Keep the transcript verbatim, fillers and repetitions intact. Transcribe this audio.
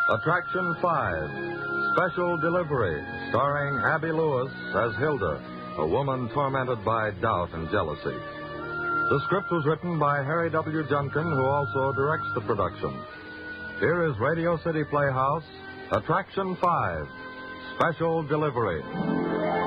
Attraction five, Special Delivery, starring Abby Lewis as Hilda, a woman tormented by doubt and jealousy. The script was written by Harry W. Junkin, who also directs the production. Here is Radio City Playhouse, Attraction five, Special Delivery.